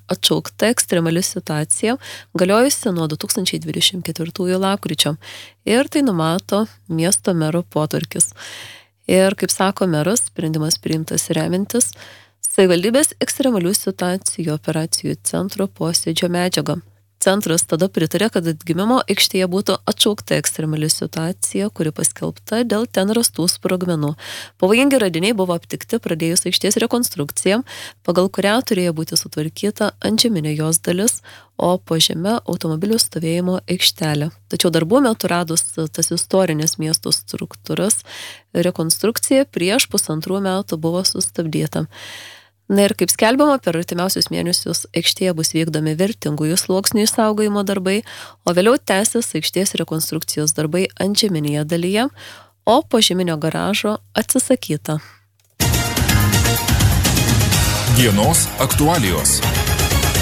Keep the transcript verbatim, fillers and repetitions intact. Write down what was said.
atšaukta ekstremali situacija, galiojusi nuo du tūkstančiai dvidešimt ketvirtųjų lapkričio. Ir tai numato miesto mero potvarkis. Ir, kaip sako meras, sprendimas priimtas remintis savivaldybės ekstremalių situacijų operacijų centro posėdžio medžiagą. Centras tada pritarė, kad atgimimo aikštėje būtų atšaukta ekstremali situacija, kuri paskelbta dėl ten rastų sprogmenų. Pavojingi radiniai buvo aptikti pradėjus aikštės rekonstrukciją, pagal kurią turėjo būti sutvarkyta antžeminė jos dalis, o po žeme automobilių stovėjimo aikštelė. Tačiau darbų metu radus tas istorinės miesto struktūras, rekonstrukcija prieš pusantrų metų buvo sustabdyta. Na ir kaip skelbiama, per artimiausius mėnesius aikštėje bus vykdomi vertingųjų sluoksnių išsaugojimo darbai, o vėliau tęsis aikštės rekonstrukcijos darbai antžeminėje dalyje, o požeminio garažo atsisakyta. Dienos aktualijos.